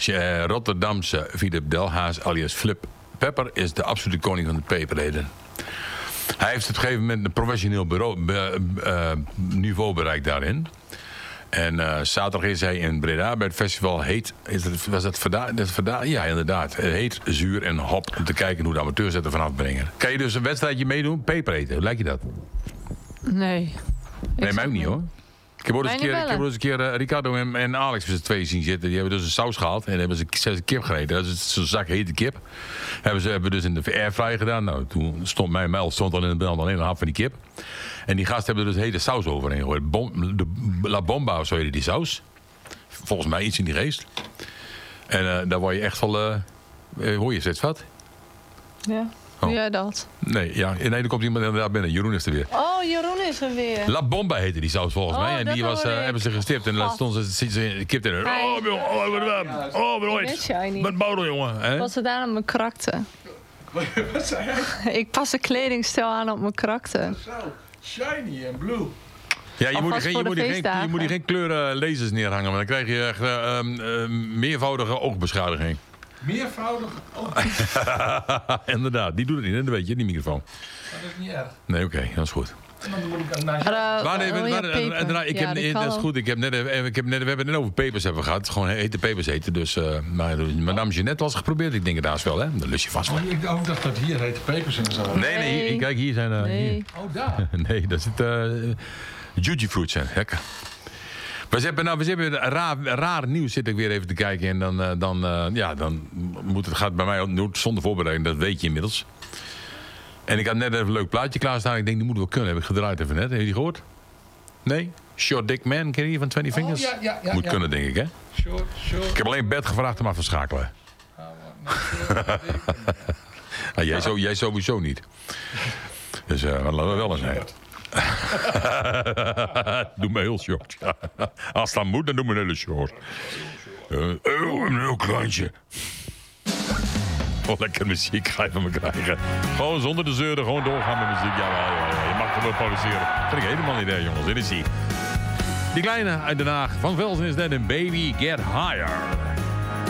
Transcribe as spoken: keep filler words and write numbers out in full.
Uh, Rotterdamse Philip Delhaas alias Flip Pepper is de absolute koning van de peperheden. Hij heeft op een gegeven moment een professioneel bureau, be, uh, niveau bereikt daarin. En uh, zaterdag is hij in Breda bij het festival Heet. Is het, was dat Verda, dat Verda? Ja, inderdaad. Heet, zuur en hop. Om te kijken hoe de amateurs het er vanaf brengen. Kan je dus een wedstrijdje meedoen? Peper eten. Hoe lijkt je dat? Nee. Nee, mij ook niet hoor. Ik heb ook eens een keer, ik heb ook eens een keer uh, Ricardo en, en Alex met z'n tweeën zien zitten. Die hebben dus een saus gehaald en hebben ze zes kip gereden. Dat is zo'n zak hete kip. Hebben ze hebben dus in de airfryer gedaan. Nou, toen stond mijn mijl stond al in de brand alleen een hap van die kip. En die gasten hebben er dus hete saus overheen gegooid. Bom, de La Bomba of zo heette die saus. Volgens mij iets in die geest. En uh, daar word je echt wel... Uh, hoor je steeds wat? Ja. Oh. Doe jij dat? Nee, ja, nee, er komt iemand inderdaad binnen. Jeroen is er weer. Oh, Jeroen is er weer. La Bomba heette die saus volgens oh, mij. En die was, uh, hebben ze gestipt. En dan stond ze de kip in. Oh, jongen. Oh, wat warm. Oh, wat ooit. Met bouwel, jongen. Wat ze daar aan mijn karakter. Wat zei jij? Ik pas een kledingstijl aan op mijn karakter. Zo, shiny en blue. Ja, je moet, geen, je, moet geen, je moet hier geen kleuren lasers neerhangen. Maar dan krijg je uh, uh, uh, meervoudige oogbeschadiging. Meervoudige oog? Inderdaad, die doet het niet, hè? Dat weet je, die microfoon. Dat is niet erg. Nee, oké, okay, dat is goed. En dan moet ik een nice... Uh, maar nee, oh, ja, peper. ik ja, heb, dat is goed. Ik heb net, ik heb net, we hebben het net over pepers hebben gehad. Gewoon hete pepers eten. Dus, uh, maar madame Jeannette was geprobeerd. Ik denk het haast wel, hè? Dat lust je vast wel. Oh, ik ook dacht dat hier hete pepers in zaten. Nee, nee, nee, kijk, hier zijn... Uh, nee. Hier. Oh, daar? Nee, dat zit... Uh, Juji fruits zijn. Lekker. We hebben, nou, we hebben raar, raar nieuws zit ik weer even te kijken. En dan, uh, dan, uh, ja, dan moet het, gaat het bij mij ook zonder voorbereiding. Dat weet je inmiddels. En ik had net even een leuk plaatje klaarstaan. Ik denk, die moeten we kunnen. Heb ik gedraaid even net. Heb je die gehoord? Nee? Short Dick Man, ken je die van twenty Fingers? Oh, ja, ja, ja, Moet ja. kunnen, denk ik, hè? Short, short. Ik heb alleen Bert gevraagd om af te schakelen. Oh, ah, jij, zo, jij sowieso niet. Dus uh, laten we wel eens zijn. Doe me heel short. Als dat moet, dan doen we een hele short. Uh, oh, een heel kleintje. Oh, lekker muziek ga je van me krijgen. Gewoon zonder de zeuren, gewoon doorgaan met muziek. Ja, ja, ja, ja. Je mag er wel produceren. Dat vind ik helemaal niet erg, jongens. Dit is die. Die kleine uit Den Haag. Van Velzen is net een Baby Get Higher.